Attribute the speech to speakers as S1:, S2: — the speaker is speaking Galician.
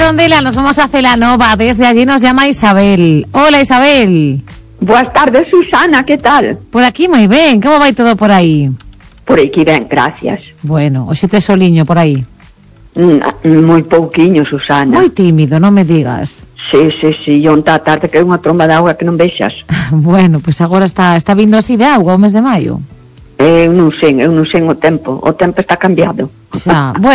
S1: Redondela nos vamos a Celanova. Desde allí nos llama Isabel. Hola, Isabel.
S2: Boas tardes, Susana, que tal?
S1: Por aquí moi ben, como vai todo por aí?
S2: Por aquí ben, gracias.
S1: Bueno, hoxe tes soliño por aí.
S2: Moi pouquiño, Susana.
S1: Moi tímido, non me digas.
S2: Sí, e onta a tarde que é unha tromba de auga que non vexas.
S1: Bueno, pois agora está vindo así de auga o mes de maio.
S2: Eu non sei o tempo está cambiado.
S1: Xa, bueno.